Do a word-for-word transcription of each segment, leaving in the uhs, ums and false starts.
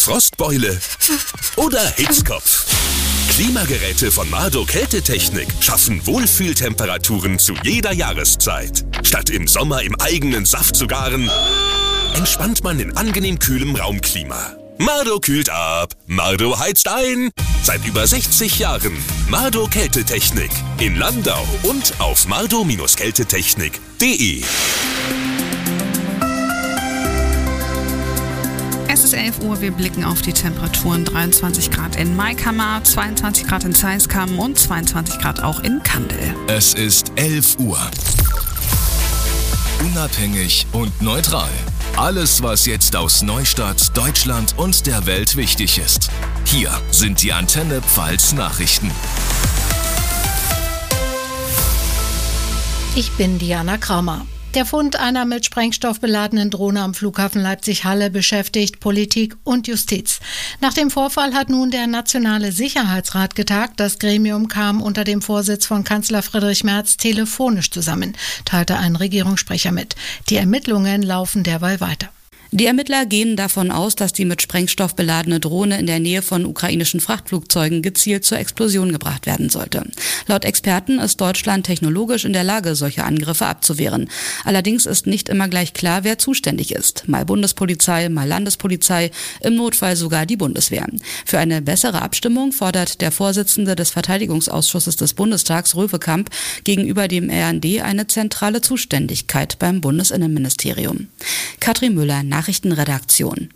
Frostbeule oder Hitzkopf? Klimageräte von Mardo Kältetechnik schaffen Wohlfühltemperaturen zu jeder Jahreszeit. Statt im Sommer im eigenen Saft zu garen, entspannt man in angenehm kühlem Raumklima. Mardo kühlt ab, Mardo heizt ein. Seit über sechzig Jahren Mardo Kältetechnik in Landau und auf mardo Kältetechnik punkt de. Es ist elf Uhr, wir blicken auf die Temperaturen. dreiundzwanzig Grad in Maikammer, zweiundzwanzig Grad in Zeiskam und zweiundzwanzig Grad auch in Kandel. Es ist elf Uhr. Unabhängig und neutral. Alles, was jetzt aus Neustadt, Deutschland und der Welt wichtig ist. Hier sind die Antenne Pfalz Nachrichten. Ich bin Diana Kramer. Der Fund einer mit Sprengstoff beladenen Drohne am Flughafen Leipzig-Halle beschäftigt Politik und Justiz. Nach dem Vorfall hat nun der Nationale Sicherheitsrat getagt. Das Gremium kam unter dem Vorsitz von Kanzler Friedrich Merz telefonisch zusammen, teilte ein Regierungssprecher mit. Die Ermittlungen laufen derweil weiter. Die Ermittler gehen davon aus, dass die mit Sprengstoff beladene Drohne in der Nähe von ukrainischen Frachtflugzeugen gezielt zur Explosion gebracht werden sollte. Laut Experten ist Deutschland technologisch in der Lage, solche Angriffe abzuwehren. Allerdings ist nicht immer gleich klar, wer zuständig ist. Mal Bundespolizei, mal Landespolizei, im Notfall sogar die Bundeswehr. Für eine bessere Abstimmung fordert der Vorsitzende des Verteidigungsausschusses des Bundestags, Röwekamp, gegenüber dem R N D eine zentrale Zuständigkeit beim Bundesinnenministerium. Katrin Müller, Nachrichtenredaktion.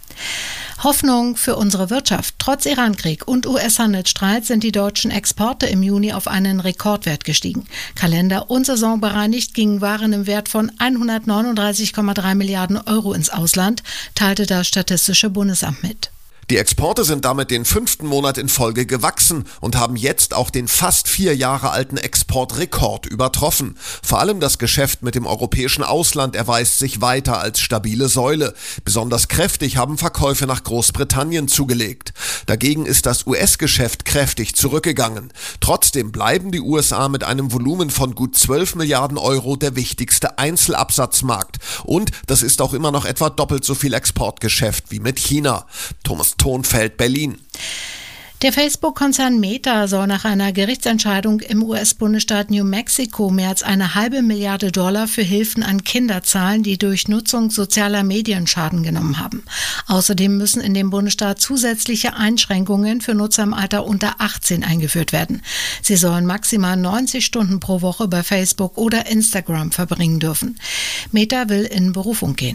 Hoffnung für unsere Wirtschaft. Trotz Irankrieg und U S-Handelsstreit sind die deutschen Exporte im Juni auf einen Rekordwert gestiegen. Kalender- und saisonbereinigt gingen Waren im Wert von hundertneununddreißig Komma drei Milliarden Euro ins Ausland, teilte das Statistische Bundesamt mit. Die Exporte sind damit den fünften Monat in Folge gewachsen und haben jetzt auch den fast vier Jahre alten Exportrekord übertroffen. Vor allem das Geschäft mit dem europäischen Ausland erweist sich weiter als stabile Säule. Besonders kräftig haben Verkäufe nach Großbritannien zugelegt. Dagegen ist das U S-Geschäft kräftig zurückgegangen. Trotzdem bleiben die U S A mit einem Volumen von gut zwölf Milliarden Euro der wichtigste Einzelabsatzmarkt. Und das ist auch immer noch etwa doppelt so viel Exportgeschäft wie mit China. Thomas Tonfeld, Berlin. Der Facebook-Konzern Meta soll nach einer Gerichtsentscheidung im U S-Bundesstaat New Mexico mehr als eine halbe Milliarde Dollar für Hilfen an Kinder zahlen, die durch Nutzung sozialer Medien Schaden genommen haben. Außerdem müssen in dem Bundesstaat zusätzliche Einschränkungen für Nutzer im Alter unter achtzehn eingeführt werden. Sie sollen maximal neunzig Stunden pro Woche bei Facebook oder Instagram verbringen dürfen. Meta will in Berufung gehen.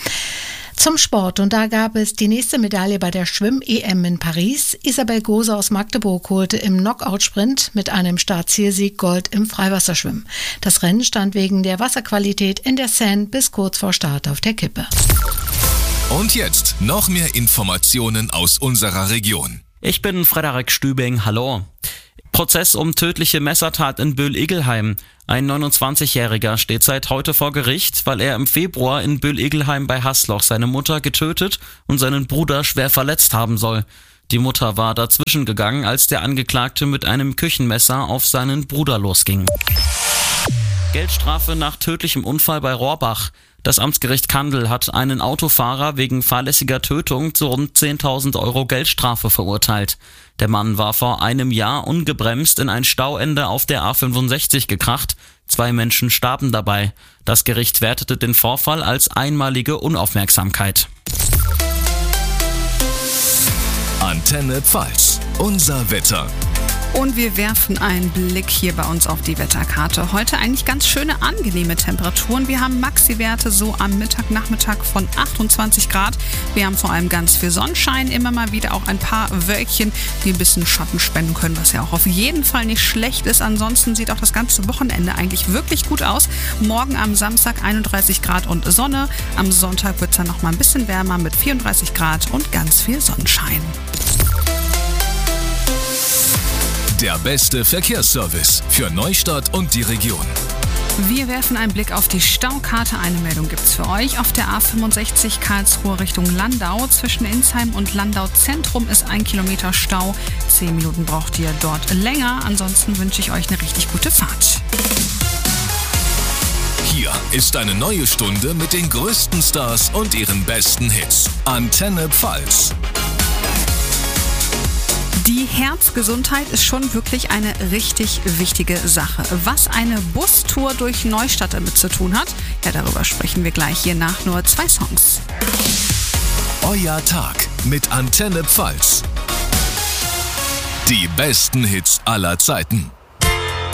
Zum Sport, und da gab es die nächste Medaille bei der Schwimm-E M in Paris. Isabel Gose aus Magdeburg holte im Knockout-Sprint mit einem Startzielsieg Gold im Freiwasserschwimmen. Das Rennen stand wegen der Wasserqualität in der Seine bis kurz vor Start auf der Kippe. Und jetzt noch mehr Informationen aus unserer Region. Ich bin Frederik Stübing, hallo. Prozess um tödliche Messertat in Böhl-Igelheim. Ein neunundzwanzigjähriger steht seit heute vor Gericht, weil er im Februar in Böhl-Igelheim bei Haßloch seine Mutter getötet und seinen Bruder schwer verletzt haben soll. Die Mutter war dazwischen gegangen, als der Angeklagte mit einem Küchenmesser auf seinen Bruder losging. Geldstrafe nach tödlichem Unfall bei Rohrbach. Das Amtsgericht Kandel hat einen Autofahrer wegen fahrlässiger Tötung zu rund zehntausend Euro Geldstrafe verurteilt. Der Mann war vor einem Jahr ungebremst in ein Stauende auf der A fünfundsechzig gekracht. Zwei Menschen starben dabei. Das Gericht wertete den Vorfall als einmalige Unaufmerksamkeit. Antenne Pfalz, unser Wetter. Und wir werfen einen Blick hier bei uns auf die Wetterkarte. Heute eigentlich ganz schöne, angenehme Temperaturen. Wir haben Maxi-Werte so am Mittag, Nachmittag von achtundzwanzig Grad. Wir haben vor allem ganz viel Sonnenschein, immer mal wieder auch ein paar Wölkchen, die ein bisschen Schatten spenden können, was ja auch auf jeden Fall nicht schlecht ist. Ansonsten sieht auch das ganze Wochenende eigentlich wirklich gut aus. Morgen am Samstag einunddreißig Grad und Sonne. Am Sonntag wird es dann noch mal ein bisschen wärmer mit vierunddreißig Grad und ganz viel Sonnenschein. Der beste Verkehrsservice für Neustadt und die Region. Wir werfen einen Blick auf die Staukarte. Eine Meldung gibt's für euch. Auf der A fünfundsechzig Karlsruhe Richtung Landau. Zwischen Insheim und Landau Zentrum ist ein Kilometer Stau. Zehn Minuten braucht ihr dort länger. Ansonsten wünsche ich euch eine richtig gute Fahrt. Hier ist eine neue Stunde mit den größten Stars und ihren besten Hits. Antenne Pfalz. Die Herzgesundheit ist schon wirklich eine richtig wichtige Sache. Was eine Bustour durch Neustadt damit zu tun hat, ja, darüber sprechen wir gleich hier nach nur zwei Songs. Euer Tag mit Antenne Pfalz. Die besten Hits aller Zeiten.